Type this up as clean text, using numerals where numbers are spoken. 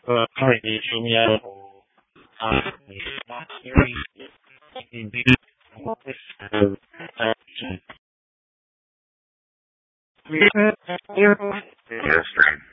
Sorry, show me out. Not very big. Yes,